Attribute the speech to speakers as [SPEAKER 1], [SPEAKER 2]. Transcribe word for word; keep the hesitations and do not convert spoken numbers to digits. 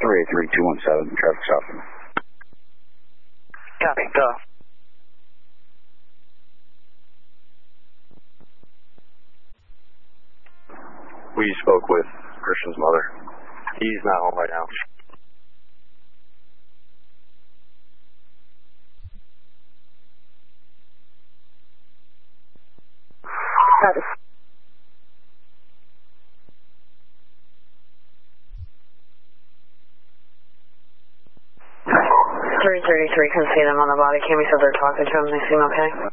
[SPEAKER 1] three eight three two one seven, traffic stop.
[SPEAKER 2] Copy, go.
[SPEAKER 3] We spoke with Christian's mother. He's not home right now.
[SPEAKER 2] three thirty-three can see them on the body cam. He said they're talking to him. They seem okay.